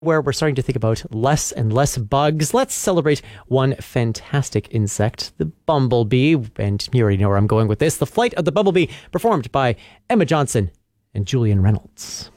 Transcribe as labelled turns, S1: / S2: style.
S1: where we're starting to think about less and less bugs, let's celebrate one fantastic insect, the bumblebee. And you already know where I'm going with this. The Flight of the Bumblebee, performed by Emma Johnson and Julian Reynolds.